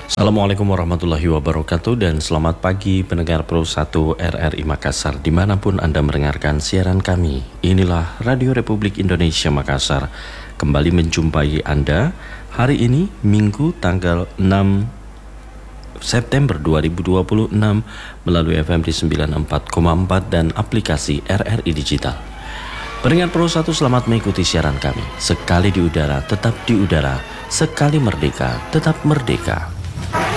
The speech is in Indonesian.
Assalamualaikum warahmatullahi wabarakatuh dan selamat pagi pendengar Pro 1 RRI Makassar dimanapun Anda mendengarkan siaran kami. Inilah Radio Republik Indonesia Makassar kembali menjumpai Anda hari ini Minggu tanggal 6 September 2026 melalui FM di 94,4 dan aplikasi RRI Digital. Pendengar Pro 1 selamat mengikuti siaran kami. Sekali di udara tetap di udara, sekali merdeka tetap merdeka.